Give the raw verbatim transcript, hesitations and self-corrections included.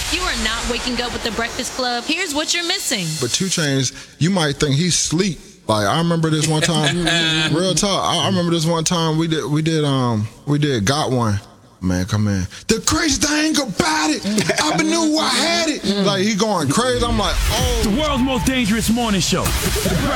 If you are not waking up with the Breakfast Club, here's what you're missing. But two Chainz, you might think he's sleep. Like I remember this one time, real talk. I remember this one time we did we did um we did Got One. Man, come in. The crazy thing about it, I been knew I had it. Like he going crazy. I'm like, oh. The world's most dangerous morning show.